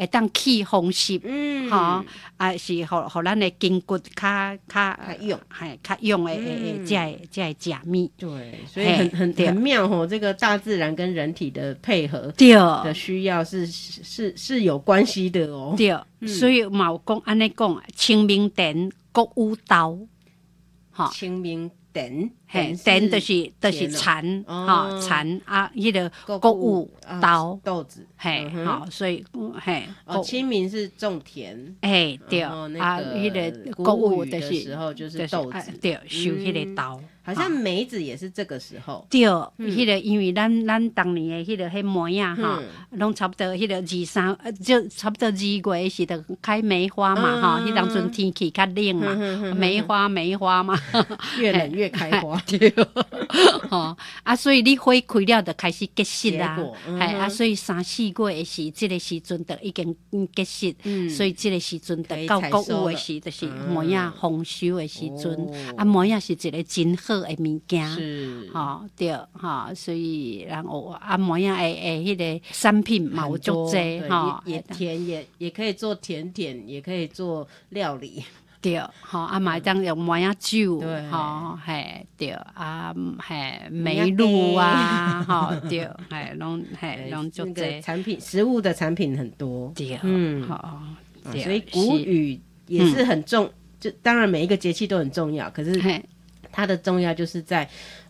会当去风湿，是互咱的筋骨较用， 较用的这食物。 对，所以很妙吼，这个大自然跟人体的配合的需要是有关系的哦。 对，所以嘛有讲安尼讲，清明田国有道， 清明田田就是蚕，蚕啊，迄个国有豆子， 所以清明是种田， 对， 迄个国有的时候就是豆子， 对，收迄个豆。 好像梅子也是这个时候， 对，迄个因为咱当年的迄个梅啊拢差不多迄个就差不多2月是的开梅花嘛迄当阵天气较冷嘛，梅花嘛， 越冷越开花， 对，所以你花开了就开始结实啦，所以3-4月的时，这个时阵就已经结实，所以这个时阵就到国有的时，就是梅啊丰收的时阵，梅啊是一个真好的物件， 是， 对，所以然后梅啊的迄个产品嘛有足济， 也甜也可以做甜点，也可以做料理。 对，嘛当用梅啊酒，对，梅露啊，对，拢足济产品，食物的产品很多， 对， 所以谷雨也是很重，就当然每一个节气都很重要，可是它的重要就是在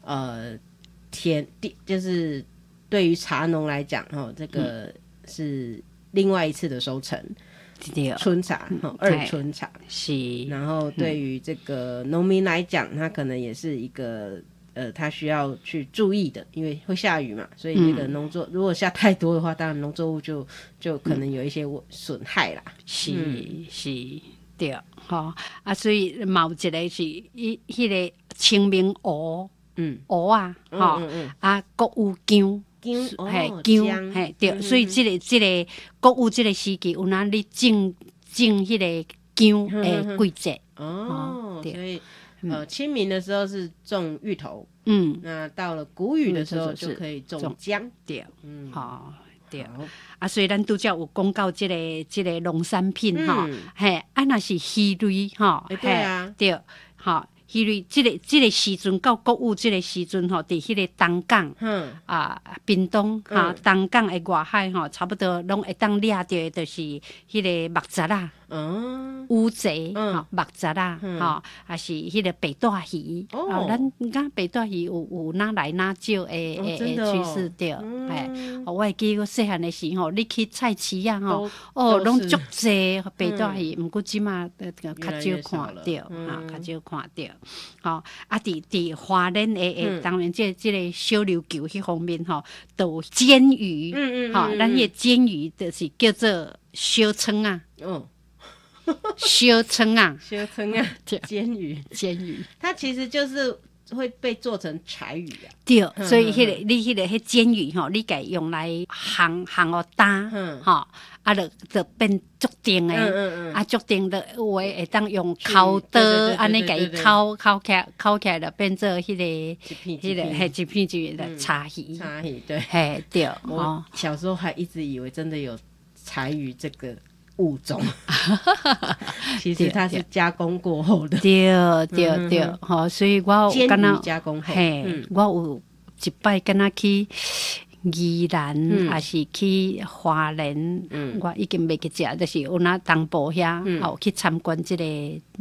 就是对于茶农来讲，这个是另外一次的收成。春茶，二春茶是， 然后对于这个农民来讲，他可能也是一个他需要去注意的，因为会下雨嘛，所以那个农作如果下太多的话，当然农作物就可能有一些损害啦。 是，对，所以嘛有一个是迄个清明芋，芋啊，国有姜。姜，对，所以这个国有这个时期，有哪里种迄个姜的季节所以清明的时候是种芋头，那到了谷雨的时候就可以种姜， 对，对，所以咱拄则有讲到这个农产品若是鱼类对，因为这个时阵到国有这个时阵伫迄个东港屏东东港的外海差不多拢会当掠到的，就是迄个目蚱啦。乌贼、目蚱啦，还是迄个白带鱼。咱白带鱼有哪来哪少的趋势对。我会记我细汉的时候，你去菜市啊拢足济白带鱼，毋过即马较少看到，较少看到。伫花莲的当然这个小琉球迄方面都有煎鱼，咱迄个煎鱼就是叫做小葱啊。小葱啊， 煎鱼，它其实就是会被做成柴鱼啊。 对，所以你迄煎鱼你家用来烘打，就变足定的，足定的有诶会当用烤刀安尼家伊烤起来，就变做迄个一片的柴鱼。对， 我小时候还一直以为真的有柴鱼这个物种其实它是加工过后的。 对，所以我煎鱼加工后， 我有一摆敢若去宜兰还是去花莲，我已经袂记食，就是有那东部遐有去参观这个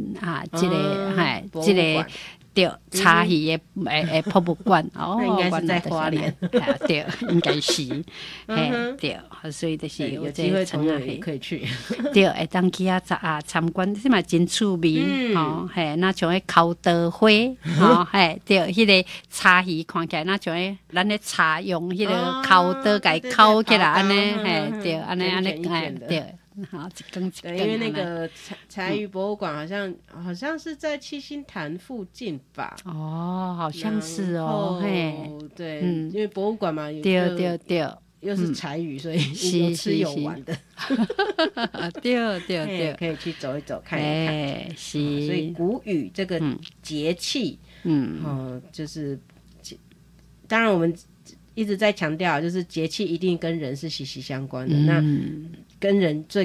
对，茶鱼的博物馆那应该是在花莲， 对，应该是，对，所以就是有机会同样也可以去， 对，会当去参观，这嘛真趣味，那像迄烤刀花，对，迄个茶鱼看起来那像咱咧茶用迄个烤刀给烤起来安尼，对，安尼，对。 对，因为那个柴鱼博物馆好像是在七星潭附近吧？ 好像是哦， 对，因为博物馆嘛， 对， 又是柴鱼，所以有吃有玩的。 对， 可以去走一走，看一看。所以谷雨这个节气，就是当然我们一直在强调，就是节气一定跟人是息息相关的。那跟人最